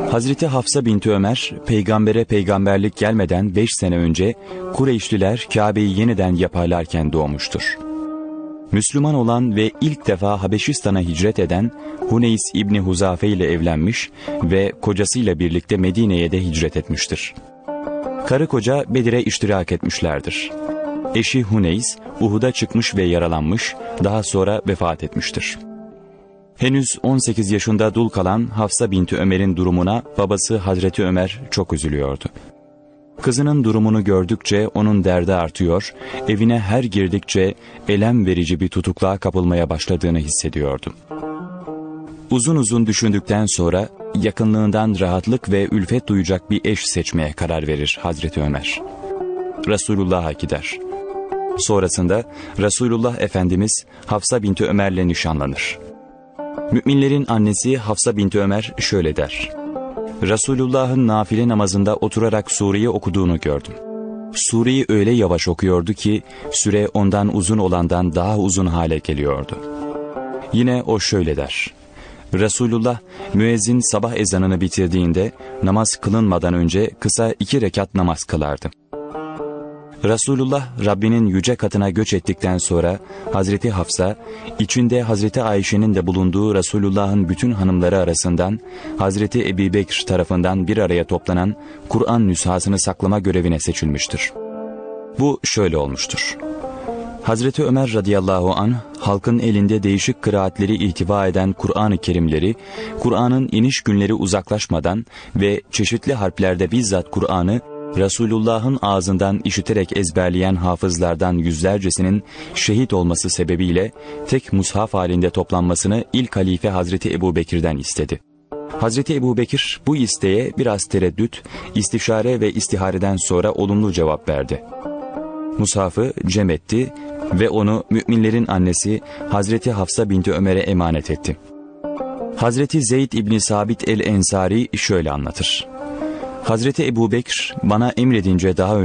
Hazreti Hafsa binti Ömer, peygambere peygamberlik gelmeden 5 sene önce Kureyşliler Kabe'yi yeniden yaparlarken doğmuştur. Müslüman olan ve ilk defa Habeşistan'a hicret eden Huneys İbni Huzafe ile evlenmiş ve kocasıyla birlikte Medine'ye de hicret etmiştir. Karı koca Bedir'e iştirak etmişlerdir. Eşi Huneys, Uhud'a çıkmış ve yaralanmış, daha sonra vefat etmiştir. Henüz 18 yaşında dul kalan Hafsa binti Ömer'in durumuna babası Hazreti Ömer çok üzülüyordu. Kızının durumunu gördükçe onun derdi artıyor, evine her girdikçe elem verici bir tutukluğa kapılmaya başladığını hissediyordu. Uzun uzun düşündükten sonra yakınlığından rahatlık ve ülfet duyacak bir eş seçmeye karar verir Hazreti Ömer. Resulullah'a gider. Sonrasında Resulullah Efendimiz Hafsa binti Ömer'le nişanlanır. Müminlerin annesi Hafsa binti Ömer şöyle der: Resulullah'ın nafile namazında oturarak sureyi okuduğunu gördüm. Sureyi öyle yavaş okuyordu ki süre ondan uzun olandan daha uzun hale geliyordu. Yine o şöyle der: Resulullah müezzin sabah ezanını bitirdiğinde namaz kılınmadan önce kısa 2 rekat namaz kılardı. Resulullah Rabbinin yüce katına göç ettikten sonra Hazreti Hafsa, içinde Hazreti Ayşe'nin de bulunduğu Resulullah'ın bütün hanımları arasından Hazreti Ebubekir tarafından bir araya toplanan Kur'an nüshasını saklama görevine seçilmiştir. Bu şöyle olmuştur. Hazreti Ömer radıyallahu anh, halkın elinde değişik kıraatleri ihtiva eden Kur'an-ı Kerimleri, Kur'an'ın iniş günleri uzaklaşmadan ve çeşitli harflerde bizzat Kur'an'ı Resulullah'ın ağzından işiterek ezberleyen hafızlardan yüzlercesinin şehit olması sebebiyle tek mushaf halinde toplanmasını ilk halife Hazreti Ebubekir'den istedi. Hazreti Ebubekir bu isteğe biraz tereddüt, istişare ve istihareden sonra olumlu cevap verdi. Mushafı cem etti ve onu müminlerin annesi Hazreti Hafsa binti Ömer'e emanet etti. Hazreti Zeyd İbni Sabit el-Ensari şöyle anlatır: Hazreti Ebubekir bana emredince daha